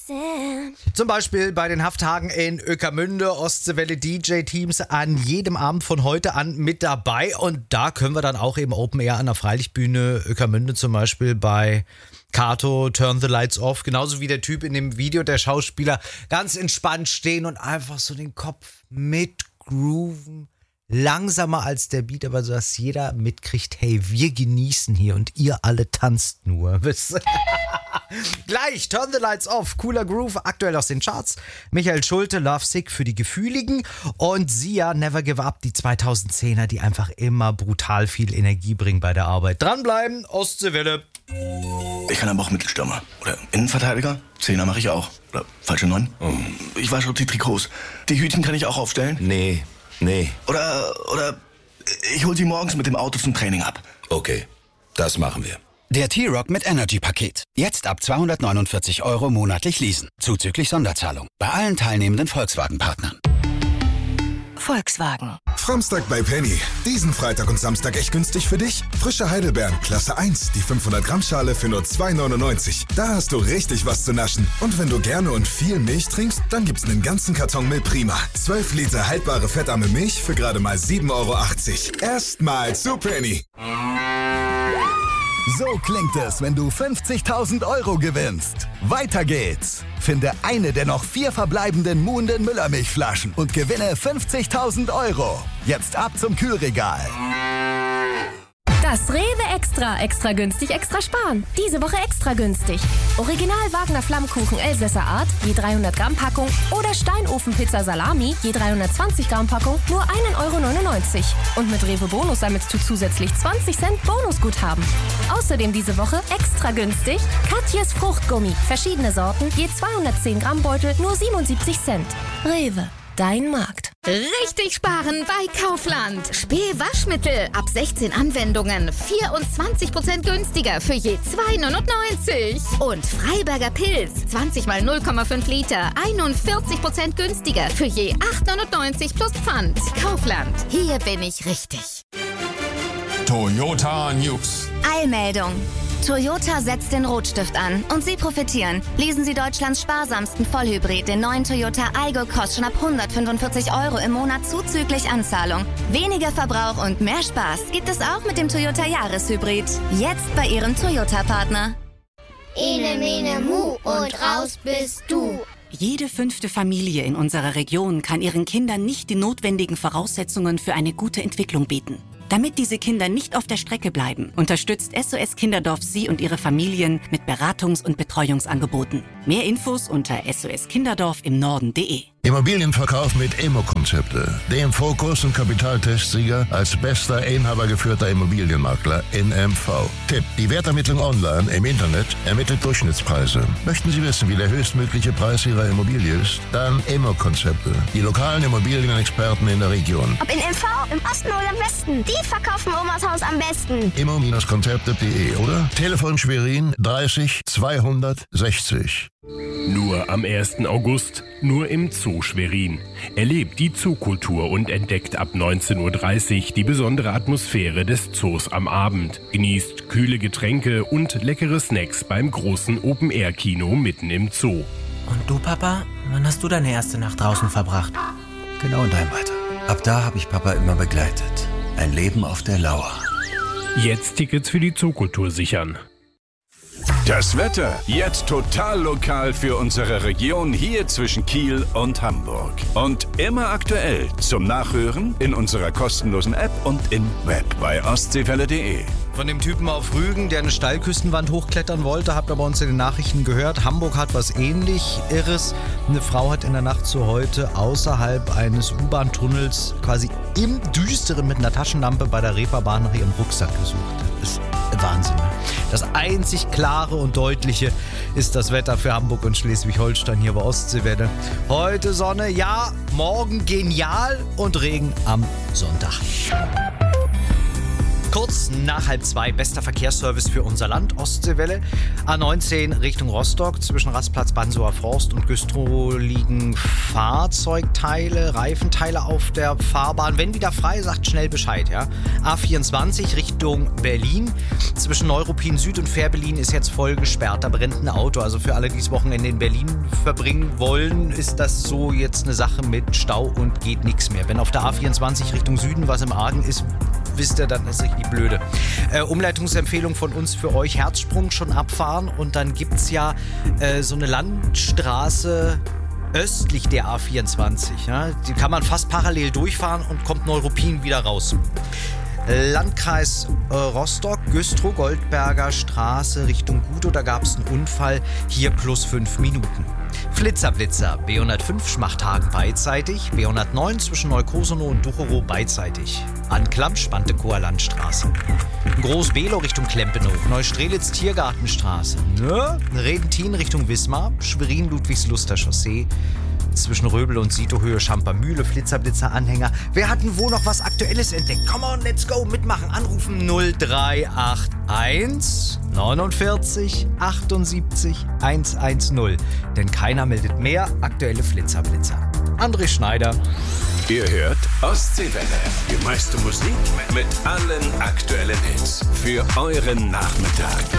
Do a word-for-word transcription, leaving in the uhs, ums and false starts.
Zum Beispiel bei den Hafttagen in Ueckermünde, Ostseewelle D J-Teams an jedem Abend von heute an mit dabei. Und da können wir dann auch eben Open Air an der Freilichtbühne Ueckermünde zum Beispiel bei Kato, Turn the Lights Off. Genauso wie der Typ in dem Video, der Schauspieler, ganz entspannt stehen und einfach so den Kopf mitgrooven. Langsamer als der Beat, aber so, dass jeder mitkriegt, hey, wir genießen hier und ihr alle tanzt nur. Gleich, Turn the Lights Off, cooler Groove, aktuell aus den Charts. Michael Schulte, Love Sick für die Gefühligen und Sia, Never Give Up, die zweitausendzehner, die einfach immer brutal viel Energie bringen bei der Arbeit. Dranbleiben, Ostseewelle. Ich kann aber auch Mittelstürmer oder Innenverteidiger. Zehner mache ich auch. Oder falsche Neun. Oh. Ich wasche auch die Trikots. Die Hütchen kann ich auch aufstellen. Nee, nee. Oder, oder ich hol sie morgens mit dem Auto zum Training ab. Okay, das machen wir. Der T-Rock mit Energy-Paket. Jetzt ab zweihundertneunundvierzig Euro monatlich leasen. Zuzüglich Sonderzahlung. Bei allen teilnehmenden Volkswagen-Partnern. Volkswagen. Framstag bei Penny. Diesen Freitag und Samstag echt günstig für dich? Frische Heidelbeeren, Klasse eins, die fünfhundert Gramm Schale für nur zwei neunundneunzig. Da hast du richtig was zu naschen. Und wenn du gerne und viel Milch trinkst, dann gibt's einen ganzen Karton Milch Prima. zwölf Liter haltbare fettarme Milch für gerade mal sieben Euro achtzig. Erstmal zu Penny. So klingt es, wenn du fünfzigtausend Euro gewinnst. Weiter geht's. Finde eine der noch vier verbleibenden muhenden Müllermilchflaschen und gewinne fünfzigtausend Euro. Jetzt ab zum Kühlregal. Das Rewe Extra. Extra günstig, extra sparen. Diese Woche extra günstig. Original Wagner Flammkuchen Elsässer Art, je dreihundert Gramm Packung. Oder Steinofenpizza Salami, je dreihundertzwanzig Gramm Packung, nur ein Euro neunundneunzig. Und mit Rewe Bonus sammelst du zusätzlich zwanzig Cent Bonusguthaben. Außerdem diese Woche extra günstig Katjes Fruchtgummi. Verschiedene Sorten, je zweihundertzehn Gramm Beutel, nur siebenundsiebzig Cent. Rewe. Dein Markt. Richtig sparen bei Kaufland. Spee-Waschmittel ab sechzehn Anwendungen. vierundzwanzig Prozent günstiger für je zwei neunundneunzig. Und Freiberger Pilz. zwanzig mal null Komma fünf Liter. einundvierzig Prozent günstiger für je acht neunundneunzig plus Pfand. Kaufland. Hier bin ich richtig. Toyota News. Eilmeldung. Toyota setzt den Rotstift an und Sie profitieren. Lesen Sie Deutschlands sparsamsten Vollhybrid, den neuen Toyota Aygo, kostet schon ab hundertfünfundvierzig Euro im Monat zuzüglich Anzahlung. Weniger Verbrauch und mehr Spaß gibt es auch mit dem Toyota Jahreshybrid. Jetzt bei Ihrem Toyota-Partner. Ene, mene, mu und raus bist du. Jede fünfte Familie in unserer Region kann ihren Kindern nicht die notwendigen Voraussetzungen für eine gute Entwicklung bieten. Damit diese Kinder nicht auf der Strecke bleiben, unterstützt S O S Kinderdorf Sie und Ihre Familien mit Beratungs- und Betreuungsangeboten. Mehr Infos unter s o s kinderdorf im norden punkt de. Immobilienverkauf mit Immo-Konzepte, dem Fokus- und Kapitaltestsieger als bester inhabergeführter Immobilienmakler in M V. Tipp: Die Wertermittlung online im Internet ermittelt Durchschnittspreise. Möchten Sie wissen, wie der höchstmögliche Preis Ihrer Immobilie ist? Dann Immo-Konzepte, die lokalen Immobilienexperten in der Region. Ob in M V, im Osten oder im Westen, die verkaufen Omas Haus am besten. Immo-Konzepte punkt de oder Telefon Schwerin dreißig zweihundertsechzig. Nur am ersten August, nur im Zoo Schwerin. Erlebt die Zookultur und entdeckt ab neunzehn Uhr dreißig die besondere Atmosphäre des Zoos am Abend. Genießt kühle Getränke und leckere Snacks beim großen Open-Air-Kino mitten im Zoo. Und du, Papa, wann hast du deine erste Nacht draußen verbracht? Genau in deinem Alter. Ab da habe ich Papa immer begleitet. Ein Leben auf der Lauer. Jetzt Tickets für die Zookultur sichern. Das Wetter jetzt total lokal für unsere Region hier zwischen Kiel und Hamburg. Und immer aktuell zum Nachhören in unserer kostenlosen App und im Web bei ostseewelle punkt de. Von dem Typen auf Rügen, der eine Steilküstenwand hochklettern wollte, habt ihr bei uns in den Nachrichten gehört. Hamburg hat was ähnlich Irres. Eine Frau hat in der Nacht zu heute außerhalb eines U-Bahn-Tunnels quasi im Düsteren mit einer Taschenlampe bei der Reeperbahn nach ihrem Rucksack gesucht. Das ist Wahnsinn. Das einzig Klare und Deutliche ist das Wetter für Hamburg und Schleswig-Holstein hier bei Ostseewelle. Heute Sonne, ja, morgen genial und Regen am Sonntag. Kurz nach halb zwei, bester Verkehrsservice für unser Land, Ostseewelle. A neunzehn Richtung Rostock, zwischen Rastplatz Bansower Forst und Güstrow liegen Fahrzeugteile, Reifenteile auf der Fahrbahn. Wenn wieder frei, sagt schnell Bescheid, ja. A vierundzwanzig Richtung Berlin, zwischen Neuruppin Süd und Fährberlin ist jetzt voll gesperrt. Da brennt ein Auto. Also für alle, die das Wochenende in Berlin verbringen wollen, ist das so jetzt eine Sache mit Stau und geht nichts mehr. Wenn auf der A vierundzwanzig Richtung Süden was im Argen ist, wisst ihr, dann ist richtig blöde. Äh, Umleitungsempfehlung von uns für euch, Herzsprung schon abfahren und dann gibt es ja äh, so eine Landstraße östlich der A vierundzwanzig. Ja? Die kann man fast parallel durchfahren und kommt Neuruppin wieder raus. Landkreis äh, Rostock, Güstrow, Goldberger Straße Richtung Gudow, da gab es einen Unfall, hier plus fünf Minuten. Flitzerblitzer, B hundertfünf Schmachthagen beidseitig, B hundertneun zwischen Neukosonow und Ducherow beidseitig. Anklam, Spantekower Landstraße. Groß-Below Richtung Klempenow, Neustrelitz Tiergartenstraße. Ne? Redentin Richtung Wismar, Schwerin Ludwigsluster Chaussee. Zwischen Röbel und Sitohöhe, Schampermühle, Flitzerblitzer Anhänger. Wer hat denn wohl noch was Aktuelles entdeckt? Come on, let's go, mitmachen, anrufen null drei acht eins neunundvierzig achtundsiebzig hundertzehn. Denn keiner meldet mehr aktuelle Flitzerblitzer. André Schneider. Ihr hört Ostseewelle. Die meiste Musik mit allen aktuellen Hits für euren Nachmittag.